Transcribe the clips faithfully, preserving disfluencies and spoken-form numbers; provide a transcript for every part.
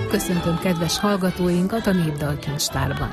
Köszöntöm kedves hallgatóinkat a Népdalkincstárban.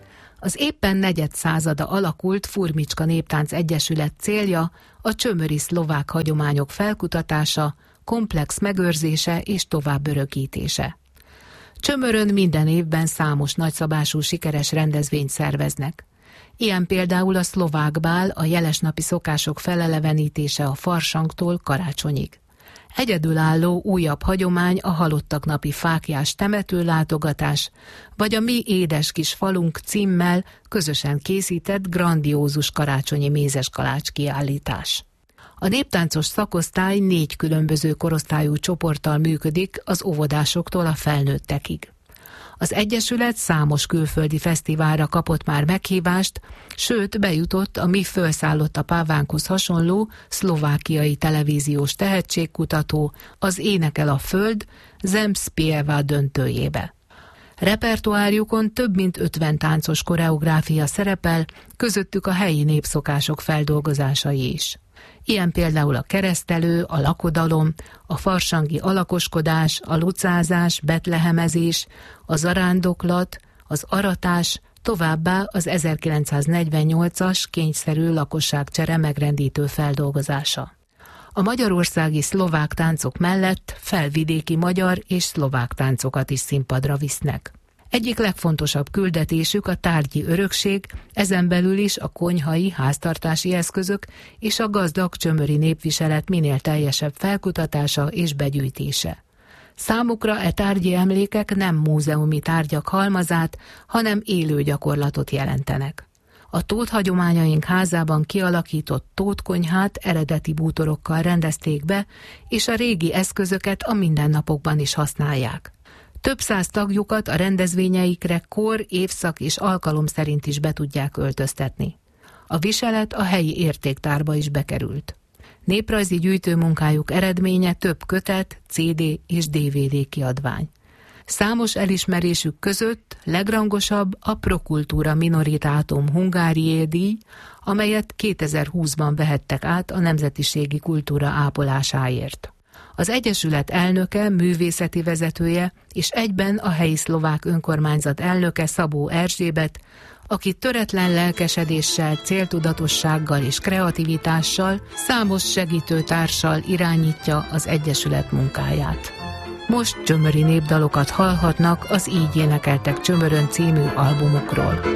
Az éppen negyed százada alakult Furmicska Néptánc Egyesület célja a csömöri szlovák hagyományok felkutatása, komplex megőrzése és tovább örökítése. Csömörön minden évben számos nagyszabású sikeres rendezvényt szerveznek. Ilyen például a szlovák bál, a jelesnapi szokások felelevenítése a farsangtól karácsonyig. Egyedülálló újabb hagyomány a halottak napi fáklyás temetőlátogatás, vagy a Mi édes kis falunk címmel közösen készített grandiózus karácsonyi mézeskalács kiállítás. A néptáncos szakosztály négy különböző korosztályú csoporttal működik az óvodásoktól a felnőttekig. Az Egyesület számos külföldi fesztiválra kapott már meghívást, sőt bejutott a Mi fölszállott a pávánkhoz hasonló szlovákiai televíziós tehetségkutató, az Énekel a Föld Zem Spieva döntőjébe. Repertoárjukon több mint ötven táncos koreográfia szerepel, közöttük a helyi népszokások feldolgozásai is. Ilyen például a keresztelő, a lakodalom, a farsangi alakoskodás, a lucázás, betlehemezés, a zarándoklat, az aratás, továbbá az ezerkilencszáznegyvennyolcas kényszerű lakosságcsere megrendítő feldolgozása. A magyarországi szlovák táncok mellett felvidéki magyar és szlovák táncokat is színpadra visznek. Egyik legfontosabb küldetésük a tárgyi örökség, ezen belül is a konyhai, háztartási eszközök és a gazdag csömöri népviselet minél teljesebb felkutatása és begyűjtése. Számukra e tárgyi emlékek nem múzeumi tárgyak halmazát, hanem élő gyakorlatot jelentenek. A tóthagyományaink házában kialakított tótkonyhát eredeti bútorokkal rendezték be, és a régi eszközöket a mindennapokban is használják. Több száz tagjukat a rendezvényeikre kor, évszak és alkalom szerint is be tudják öltöztetni. A viselet a helyi értéktárba is bekerült. Néprajzi gyűjtőmunkájuk eredménye több kötet, cé dé és dé vé dé kiadvány. Számos elismerésük között legrangosabb a Prokultúra Minoritatum Hungariae díj, amelyet kétezer-húszban vehettek át a nemzetiségi kultúra ápolásáért. Az Egyesület elnöke, művészeti vezetője és egyben a helyi szlovák önkormányzat elnöke Szabó Erzsébet, aki töretlen lelkesedéssel, céltudatossággal és kreativitással, számos segítőtársal irányítja az Egyesület munkáját. Most csömöri népdalokat hallhatnak az Így énekeltek Csömörön című albumukról.